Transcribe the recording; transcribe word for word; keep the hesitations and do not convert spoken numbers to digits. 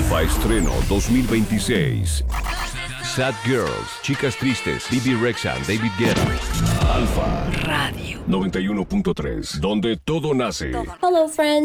Alfa Estreno dos mil veintiséis. Sad Girls, Chicas Tristes, Bibi Rexha, David Guetta. Alfa Radio noventa y uno punto tres, donde todo nace. Hello, friends.